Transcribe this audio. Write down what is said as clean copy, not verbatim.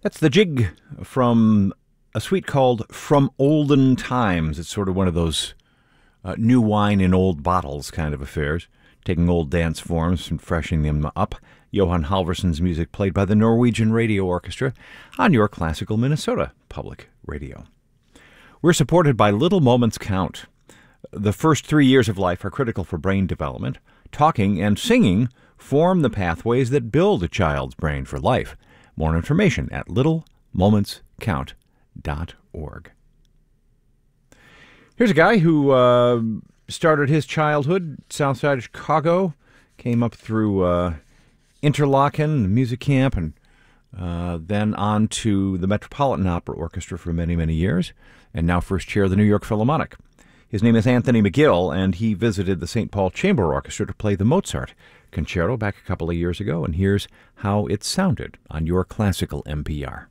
That's the jig from a suite called From Olden Times. It's sort of one of those new wine in old bottles kind of affairs, taking old dance forms and freshening them up. Johan Halvorsson's music played by the Norwegian Radio Orchestra on your classical Minnesota Public Radio. We're supported by Little Moments Count. The first 3 years of life are critical for brain development. Talking and singing form the pathways that build a child's brain for life. More information at littlemomentscount.org. Here's a guy who started his childhood south side of Chicago, came up through Interlochen, music camp, and then on to the Metropolitan Opera Orchestra for many, many years, and now first chair of the New York Philharmonic. His name is Anthony McGill, and he visited the St. Paul Chamber Orchestra to play the Mozart Concerto back a couple of years ago, and here's how it sounded on your classical NPR.